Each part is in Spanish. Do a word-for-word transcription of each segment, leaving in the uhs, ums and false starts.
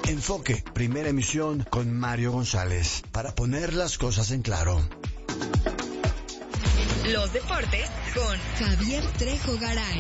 Enfoque, primera emisión con Mario González, para poner las cosas en claro. Los deportes con Javier Trejo Garay.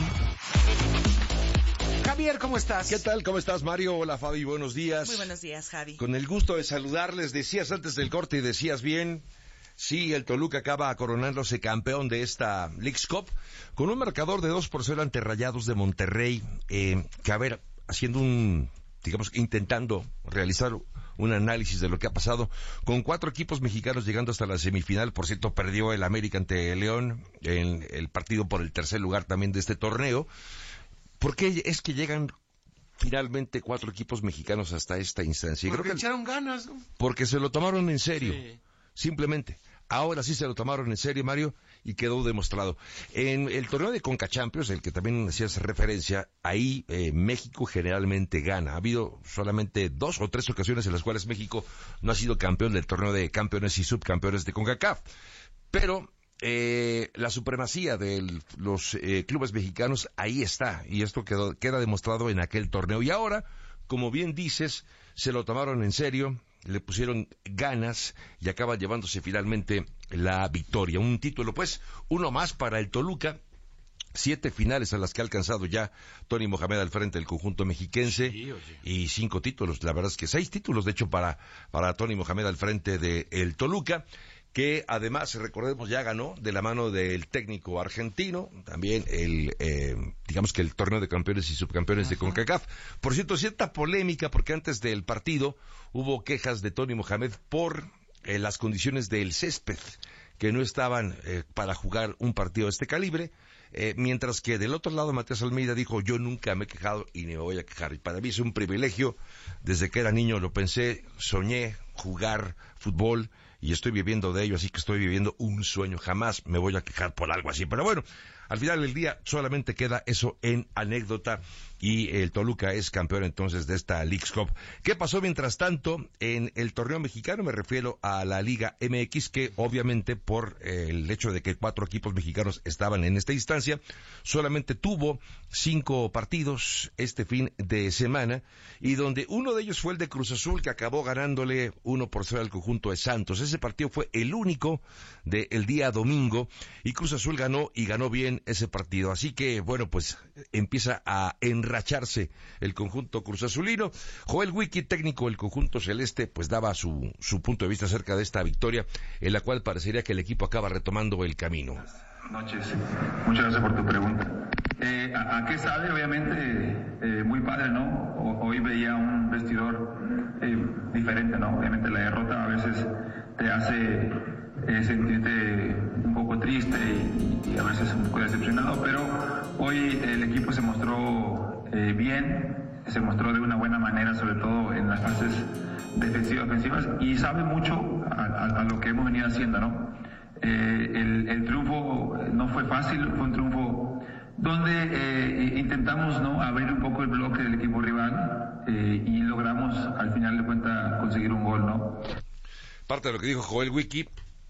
Javier, ¿cómo estás? ¿Qué tal? ¿Cómo estás, Mario? Hola, Fabi, buenos días. Muy buenos días, Javi. Con el gusto de saludarles, decías antes del corte y decías bien, sí, el Toluca acaba coronándose campeón de esta Leagues Cup con un marcador de dos por cero ante Rayados de Monterrey, eh, que a ver, haciendo un, digamos, intentando realizar un análisis de lo que ha pasado, con cuatro equipos mexicanos llegando hasta la semifinal. Por cierto, perdió el América ante el León en el partido por el tercer lugar también de este torneo. ¿Por qué es que llegan finalmente cuatro equipos mexicanos hasta esta instancia? Porque Creo que echaron ganas, ¿no? Porque se lo tomaron en serio, Sí. simplemente. Ahora sí se lo tomaron en serio, Mario, y quedó demostrado. En el torneo de Conca Champions, el que también hacías referencia, ahí eh, México generalmente gana. Ha habido solamente dos o tres ocasiones en las cuales México no ha sido campeón del torneo de campeones y subcampeones de CONCACAF. Pero eh, la supremacía de los eh, clubes mexicanos ahí está, y esto quedó, queda demostrado en aquel torneo. Y ahora, como bien dices, se lo tomaron en serio, le pusieron ganas y acaba llevándose finalmente la victoria. Un título, pues, uno más para el Toluca. Siete finales a las que ha alcanzado ya Tony Mohamed al frente del conjunto mexiquense, Sí, oye. y cinco títulos, la verdad es que seis títulos, de hecho, para, para Tony Mohamed al frente del Toluca, que además, recordemos, ya ganó de la mano del técnico argentino, también el, eh, digamos que el torneo de campeones y subcampeones Ajá. de CONCACAF. Por cierto, cierta polémica, porque antes del partido hubo quejas de Tony Mohamed por eh, las condiciones del césped, que no estaban eh, para jugar un partido de este calibre, eh, mientras que del otro lado Matías Almeida dijo: yo nunca me he quejado y ni me voy a quejar, y para mí es un privilegio. Desde que era niño lo pensé, soñé jugar fútbol y estoy viviendo de ello, así que estoy viviendo un sueño, jamás me voy a quejar por algo así. Pero bueno, al final del día solamente queda eso en anécdota, y el Toluca es campeón entonces de esta Leagues Cup. ¿Qué pasó mientras tanto en el torneo mexicano? Me refiero a la Liga M X, que obviamente por eh, el hecho de que cuatro equipos mexicanos estaban en esta instancia, solamente tuvo cinco partidos este fin de semana, y donde uno de ellos fue el de Cruz Azul, que acabó ganándole uno por cero al conjunto de Santos. Ese partido fue el único del día domingo, y Cruz Azul ganó, y ganó bien ese partido. Así que, bueno, pues empieza a enracharse el conjunto cruz azulino. Joel Wiki, técnico del conjunto celeste, pues daba su, su punto de vista acerca de esta victoria, en la cual parecería que el equipo acaba retomando el camino. Buenas noches, muchas gracias por tu pregunta. Eh, ¿a, ¿A qué sabe? Obviamente, eh, muy padre, ¿no? O, hoy veía un vestidor eh, diferente, ¿no? Obviamente la derrota a veces te hace eh, sentirte un poco triste y, y a veces un poco decepcionado, pero hoy el equipo se mostró eh, bien, se mostró de una buena manera, sobre todo en las fases defensivas, ofensivas, y sabe mucho a, a, a lo que hemos venido haciendo, ¿no? Eh, el, el triunfo no fue fácil, fue un triunfo donde eh, intentamos, ¿no?, abrir un poco el bloque del equipo rival eh, y logramos al final de cuentas conseguir un gol, ¿no? Parte de lo que dijo Joel Wiki.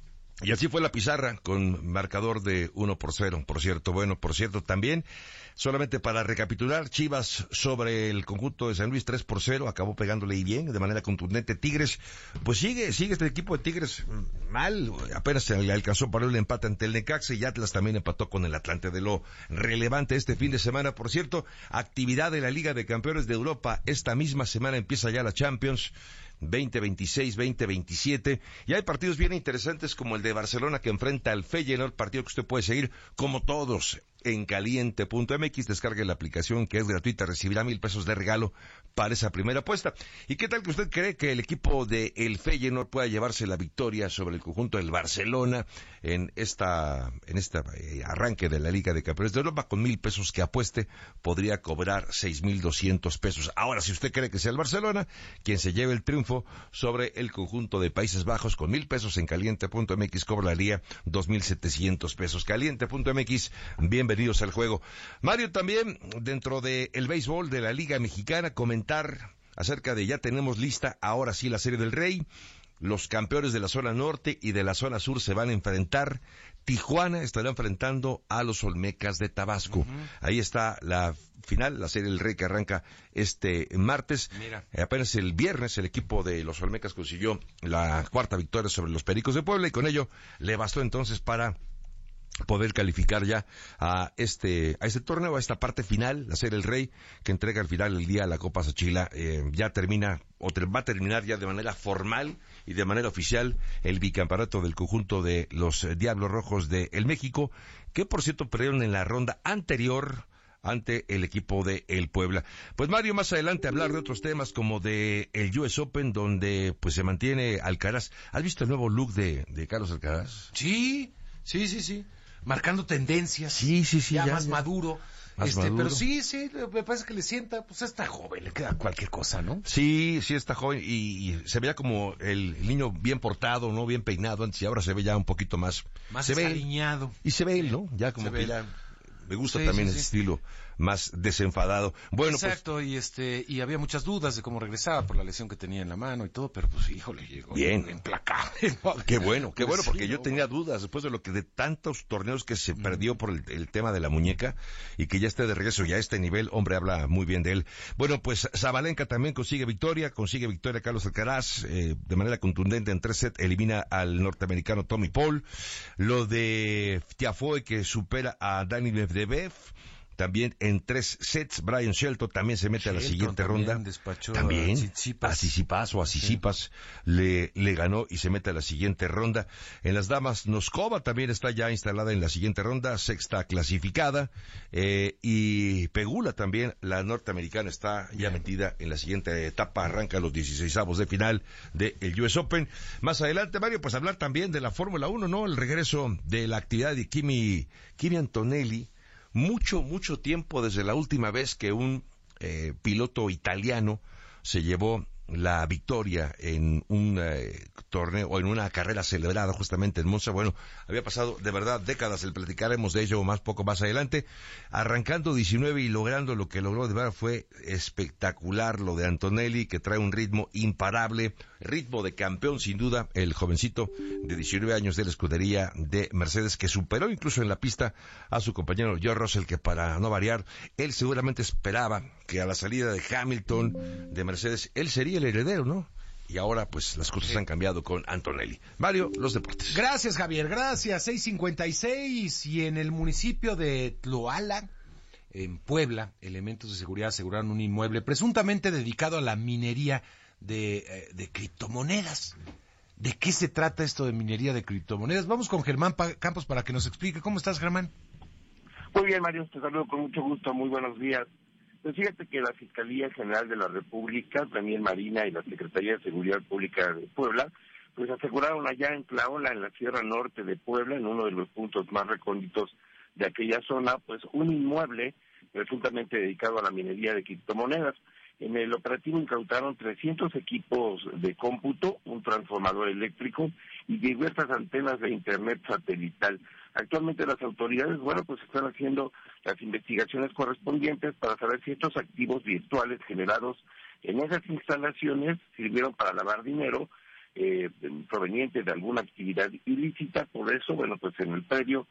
Y así fue la pizarra, con marcador de uno por cero, por cierto. Bueno, por cierto, también, solamente para recapitular, Chivas sobre el conjunto de San Luis tres por cero, acabó pegándole y bien, de manera contundente. Tigres, pues sigue, sigue este equipo de Tigres mal, apenas se le alcanzó para el empate ante el Necaxa, y Atlas también empató con el Atlante. De lo relevante este fin de semana, por cierto, actividad de la Liga de Campeones de Europa. Esta misma semana empieza ya la Champions veinte veintiséis, veinte veintisiete, y hay partidos bien interesantes como el de Barcelona, que enfrenta al Feyenoord, partido que usted puede seguir como todos en caliente punto m x. Descargue la aplicación, que es gratuita, recibirá mil pesos de regalo para esa primera apuesta. ¿Y qué tal que usted cree que el equipo de el Feyenoord pueda llevarse la victoria sobre el conjunto del Barcelona en esta en este eh, arranque de la Liga de Campeones de Europa? Con mil pesos que apueste podría cobrar seis mil doscientos pesos. Ahora, si usted cree que sea el Barcelona quien se lleve el triunfo sobre el conjunto de Países Bajos, con mil pesos en caliente punto m x cobraría dos mil setecientos pesos. caliente punto m x, bienvenidos al juego. Mario, también dentro de el béisbol de la Liga Mexicana, comentar acerca de, ya tenemos lista ahora sí la Serie del Rey, Los campeones de la zona norte y de la zona sur se van a enfrentar. Tijuana estará enfrentando a los Olmecas de Tabasco. Uh-huh. Ahí está la final, la Serie del Rey que arranca este martes. Mira. Eh, apenas el viernes el equipo de los Olmecas consiguió la cuarta victoria sobre los Pericos de Puebla y con ello le bastó entonces para poder calificar ya a este a este torneo, a esta parte final, la Serie del Rey, que entrega al final el día la Copa Xochila. Eh, ya termina, o te, va a terminar ya de manera formal y de manera oficial el bicampeonato del conjunto de los eh, Diablos Rojos de el México, que por cierto perdieron en la ronda anterior ante el equipo de el Puebla. Pues Mario, más adelante hablar de otros temas como de el U S Open, donde pues se mantiene Alcaraz. ¿Has visto el nuevo look de, de Carlos Alcaraz? Sí, sí, sí, sí. Marcando tendencias. Sí, sí, sí. Ya, ya más ya. maduro. Más este, maduro. Pero sí, sí, me parece que le sienta, pues está joven, le queda cualquier cosa, ¿no? Sí, sí está joven y, y se veía como el, el niño bien portado, ¿no? Bien peinado antes y ahora se ve ya un poquito más... Más se desaliñado. Ve, y se ve él, ¿no? Ya como que ya... Me gusta sí, también sí, ese sí. estilo más desenfadado. Bueno, exacto, pues, y este y había muchas dudas de cómo regresaba por la lesión que tenía en la mano y todo, pero pues híjole, llegó bien, implacable. Qué bueno, qué bueno, pues, porque sí, yo no, tenía dudas después de lo que de tantos torneos que se mm. perdió por el, el tema de la muñeca y que ya esté de regreso ya a este nivel, hombre, habla muy bien de él. Bueno, pues Zabalenka también consigue victoria, consigue victoria Carlos Alcaraz, eh, de manera contundente en tres sets, elimina al norteamericano Tommy Paul. Lo de Tiafoe que supera a Dani Medvedev. También en tres sets, Brian Shelton también se mete Shelton a la siguiente también ronda. Despachó también a Tsitsipas. a Tsitsipas o a Tsitsipas sí. le, le ganó y se mete a la siguiente ronda. En las damas, Noskova también está ya instalada en la siguiente ronda, sexta clasificada. Eh, y Pegula también, la norteamericana, está ya metida en la siguiente etapa. Arranca los dieciseisavos de final del U S Open. Más adelante, Mario, pues hablar también de la Fórmula uno, ¿no? El regreso de la actividad de Kimi, Kimi Antonelli. Mucho, mucho tiempo desde la última vez que un eh, piloto italiano se llevó la victoria en un eh, torneo o en una carrera celebrada justamente en Monza. Bueno, había pasado de verdad décadas, el platicaremos de ello más poco más adelante. Arrancando diecinueve y logrando lo que logró, de verdad fue espectacular lo de Antonelli, que trae un ritmo imparable, ritmo de campeón sin duda, el jovencito de diecinueve años de la escudería de Mercedes, que superó incluso en la pista a su compañero George Russell, que para no variar, él seguramente esperaba que a la salida de Hamilton de Mercedes, él sería el heredero, ¿no? Y ahora, pues, las cosas sí. han cambiado con Antonelli. Mario, los deportes. Gracias, Javier, gracias. seis cincuenta y seis, y en el municipio de Tloala, en Puebla, elementos de seguridad aseguraron un inmueble presuntamente dedicado a la minería de, eh, de criptomonedas. ¿De qué se trata esto de minería de criptomonedas? Vamos con Germán pa- Campos para que nos explique. ¿Cómo estás, Germán? Muy bien, Mario, te saludo con mucho gusto. Muy buenos días. Pues fíjate que la Fiscalía General de la República, también Marina y la Secretaría de Seguridad Pública de Puebla, pues aseguraron allá en Tlaola, en la Sierra Norte de Puebla, en uno de los puntos más recónditos de aquella zona, pues un inmueble presuntamente dedicado a la minería de criptomonedas. En el operativo incautaron trescientos equipos de cómputo, un transformador eléctrico y diversas antenas de internet satelital. Actualmente las autoridades, bueno, pues están haciendo las investigaciones correspondientes para saber si estos activos virtuales generados en esas instalaciones sirvieron para lavar dinero eh, proveniente de alguna actividad ilícita. Por eso, bueno, pues en el predio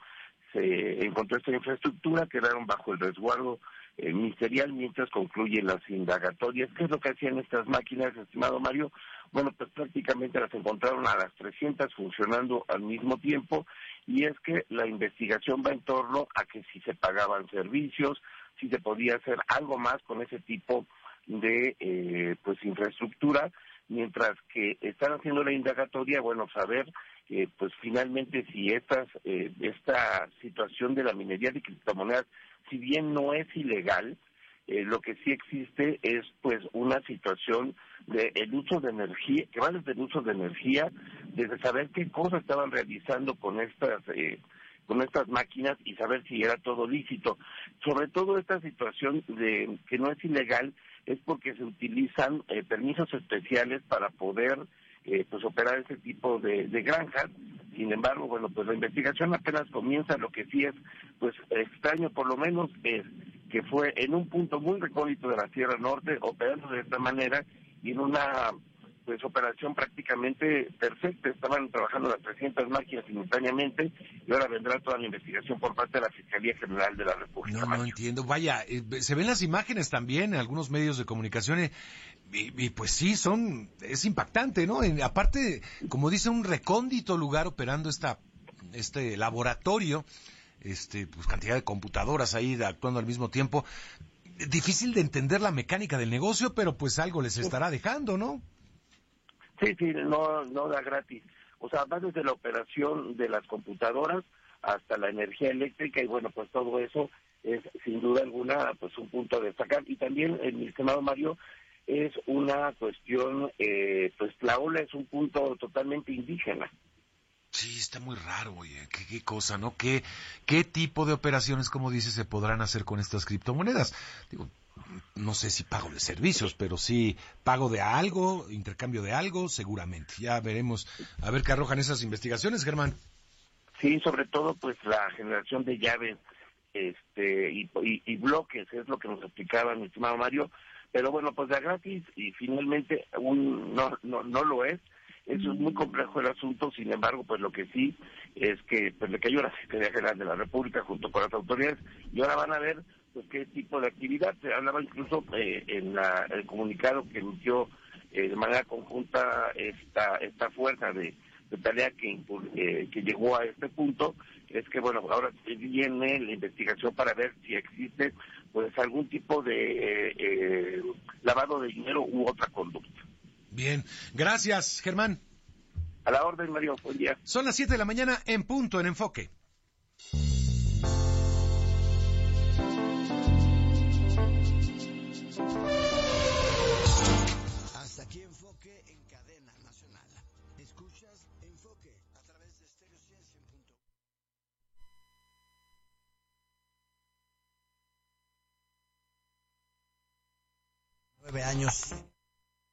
se encontró esta infraestructura, quedaron bajo el resguardo eh, ministerial mientras concluyen las indagatorias. ¿Qué es lo que hacían estas máquinas, estimado Mario? Bueno, pues prácticamente las encontraron a las trescientas funcionando al mismo tiempo, y es que la investigación va en torno a que si se pagaban servicios, si se podía hacer algo más con ese tipo de eh, pues infraestructura, mientras que están haciendo la indagatoria, bueno, saber eh, pues finalmente si estas eh, esta situación de la minería de criptomonedas, si bien no es ilegal, eh, lo que sí existe es pues una situación de el uso de energía, que va desde el uso de energía, desde saber qué cosas estaban realizando con estas eh, con estas máquinas y saber si era todo lícito. Sobre todo esta situación de que no es ilegal es porque se utilizan eh, permisos especiales para poder eh, pues operar ese tipo de, de granjas. Sin embargo, bueno, pues la investigación apenas comienza. Lo que sí es pues extraño, por lo menos, es que fue en un punto muy recóndito de la Sierra Norte, operando de esta manera y en una pues operación prácticamente perfecta. Estaban trabajando las trescientas máquinas simultáneamente y ahora vendrá toda la investigación por parte de la Fiscalía General de la República. No, no entiendo. Vaya, eh, se ven las imágenes también en algunos medios de comunicación eh, y, y pues sí, son es impactante, ¿no? En, aparte, como dice, un recóndito lugar operando esta este laboratorio, este pues cantidad de computadoras ahí actuando al mismo tiempo. Difícil de entender la mecánica del negocio, pero pues algo les estará dejando, ¿no? Sí, sí, no, no da gratis. O sea, va desde la operación de las computadoras hasta la energía eléctrica y bueno, pues todo eso es sin duda alguna pues un punto a destacar. Y también, eh, mi estimado Mario, es una cuestión, eh, pues Tlaola es un punto totalmente indígena. Sí, está muy raro, oye, qué, qué cosa, ¿no? ¿Qué, qué tipo de operaciones, como dices, se podrán hacer con estas criptomonedas? Digo, no sé si pago de servicios, pero sí pago de algo, intercambio de algo, seguramente. Ya veremos, a ver qué arrojan esas investigaciones, Germán. Sí, sobre todo pues la generación de llaves este y, y, y bloques, es lo que nos explicaba mi estimado Mario, pero bueno, pues de gratis y finalmente un, no, no, no lo es. Eso es muy complejo el asunto, sin embargo, pues lo que sí es que pues le cayó la Fiscalía General de la República junto con las autoridades y ahora van a ver pues qué tipo de actividad. Se hablaba incluso eh, en la, el comunicado que emitió eh, de manera conjunta esta esta fuerza de, de tarea que, eh, que llegó a este punto, es que bueno, ahora viene la investigación para ver si existe pues algún tipo de eh, eh, lavado de dinero u otra conducta. Bien, gracias, Germán. A la orden, Mario, buen día. Son las siete de la mañana en punto en Enfoque. Hasta aquí Enfoque en cadena nacional. Escuchas Enfoque a través de Stereo Ciencia en punto. Nueve años.